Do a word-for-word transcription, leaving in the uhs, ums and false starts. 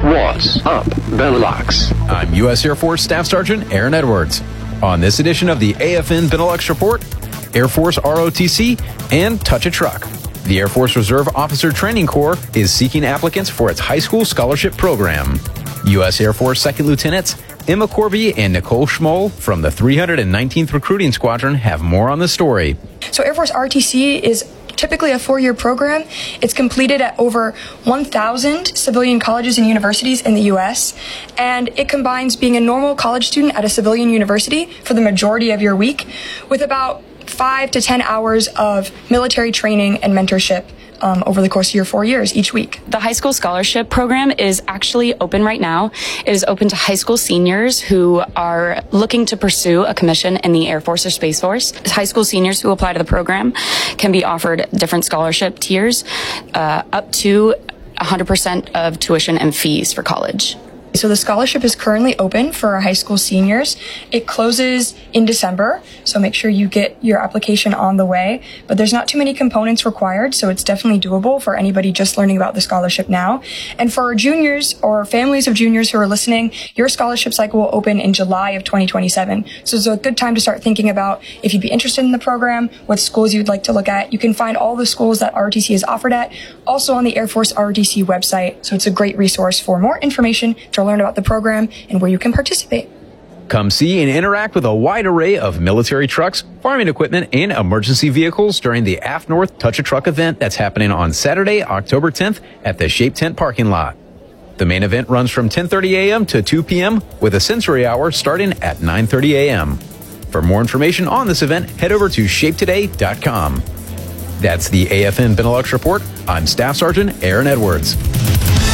What's up, Benelux? I'm U S Air Force Staff Sergeant Aaron Edwards. On this edition of the A F N Benelux Report, Air Force R O T C and Touch a Truck. The Air Force Reserve Officer Training Corps is seeking applicants for its high school scholarship program. U S Air Force Second Lieutenants Emma Corby and Nicole Schmoll from the three hundred nineteenth Recruiting Squadron have more on the story. So Air Force R O T C is typically a four-year program. It's completed at over one thousand civilian colleges and universities in the U S, and it combines being a normal college student at a civilian university for the majority of your week with about five to ten hours of military training and mentorship Um, over the course of your four years each week. The high school scholarship program is actually open right now. It is open to high school seniors who are looking to pursue a commission in the Air Force or Space Force. High school seniors who apply to the program can be offered different scholarship tiers, uh, up to one hundred percent of tuition and fees for college. So the scholarship is currently open for our high school seniors. It closes in December, so make sure you get your application on the way. But there's not too many components required, so it's definitely doable for anybody just learning about the scholarship now. And for our juniors or families of juniors who are listening, your scholarship cycle will open in July of twenty twenty-seven. So it's a good time to start thinking about if you'd be interested in the program, what schools you'd like to look at. You can find all the schools that R O T C is offered at, also on the Air Force R O T C website. So it's a great resource for more information to learn about the program and where you can participate. Come see and interact with a wide array of military trucks, farming equipment, and emergency vehicles during the A F North Touch a Truck event that's happening on Saturday, October tenth at the Shape Tent parking lot. The main event runs from ten thirty a.m. to two p.m. with a sensory hour starting at nine thirty a.m. For more information on this event, head over to shape today dot com. That's the A F N Benelux Report. I'm Staff Sergeant Aaron Edwards.